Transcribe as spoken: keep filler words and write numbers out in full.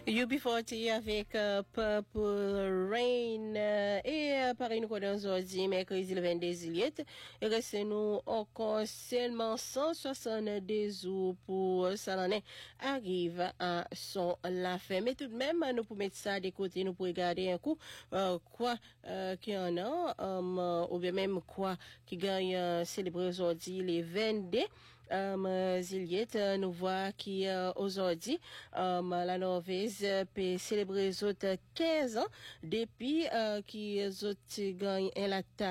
U B quarante avec uh, Purple Rain uh, et uh, pareil nous connaissons aujourd'hui mercredi le vingt-deux juillet et reste nous encore seulement cent soixante-deux jours pour ça l'année arrive à son la fin mais tout de même nous pour mettre ça de côté nous pour regarder un coup uh, quoi uh, qu'il y en a um, uh, ou bien même quoi qui gagne uh, célébrer aujourd'hui les vingt-deux Um, Juliette, uh, nous voit qui uh, aujourd'hui um, la Norvège uh, peut célébrer les autres quinze ans depuis uh, qui les autres gagnent la